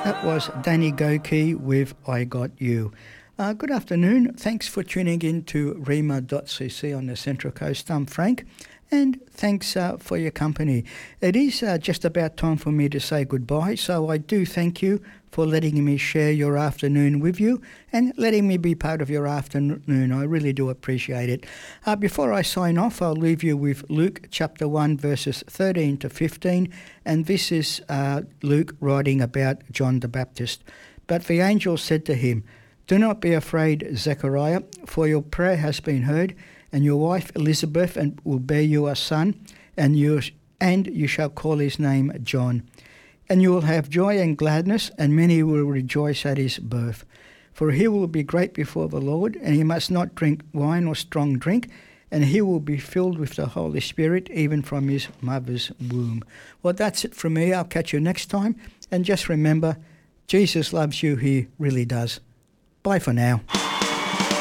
That was Danny Goki with I Got You. Good afternoon. Thanks for tuning in to Rima.cc on the Central Coast. I'm Frank, and thanks for your company. It is just about time for me to say goodbye, so I do thank you for letting me share your afternoon with you and letting me be part of your afternoon. I really do appreciate it. Before I sign off, I'll leave you with Luke chapter 1 verses 13 to 15, and this is Luke writing about John the Baptist. But the angel said to him, "Do not be afraid, Zechariah, for your prayer has been heard, and your wife Elizabeth will bear you a son, and you shall call his name John. And you will have joy and gladness, and many will rejoice at his birth. For he will be great before the Lord, and he must not drink wine or strong drink, and he will be filled with the Holy Spirit even from his mother's womb." Well, that's it from me. I'll catch you next time. And just remember, Jesus loves you. He really does. Bye for now.